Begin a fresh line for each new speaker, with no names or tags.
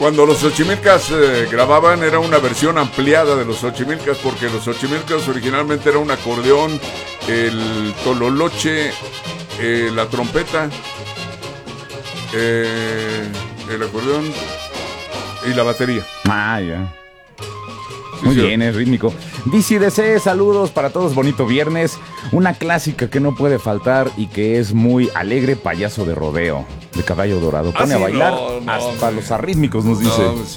Cuando los Xochimilcas grababan era una versión ampliada de los Xochimilcas, porque los Xochimilcas originalmente era un acordeón, el tololoche, la trompeta, el acordeón y la batería.
Ah, ya. Muy bien, es rítmico. DC saludos para todos, bonito viernes. Una clásica que no puede faltar y que es muy alegre, Payaso de Rodeo, de Caballo Dorado. Pone a bailar hasta los arrítmicos, nos dice.